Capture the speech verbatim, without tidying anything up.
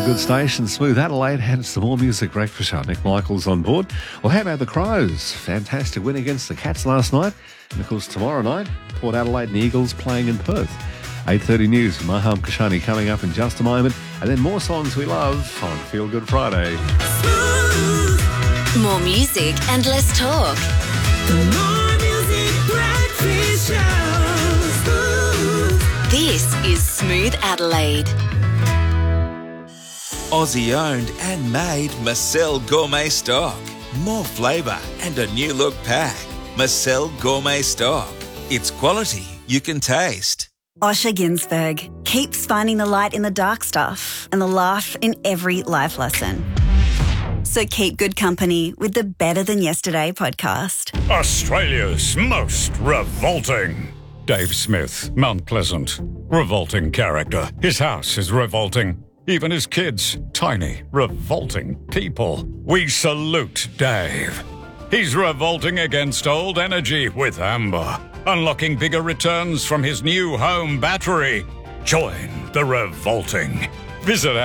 good station, Smooth Adelaide, and some more music breakfast show. Nick Michaels on board. Well, how about the Crows? Fantastic win against the Cats last night. And of course, tomorrow night, Port Adelaide and Eagles playing in Perth. eight thirty news with Maham Kashani coming up in just a moment. And then more songs we love on Feel Good Friday. More music and less talk. More music breakfast show. Smooth. This is Smooth Adelaide. Aussie owned and made Marcel Gourmet Stock. More flavour and a new look pack. Marcel Gourmet Stock. It's quality you can taste. Osher Ginsberg keeps finding the light in the dark stuff and the laugh in every life lesson. So keep good company with the Better Than Yesterday podcast. Australia's most revolting. Dave Smith, Mount Pleasant. Revolting character. His house is revolting. Even his kids, tiny, revolting people. We salute Dave. He's revolting against old energy with Amber. Unlocking bigger returns from his new home battery. Join the revolting. Visit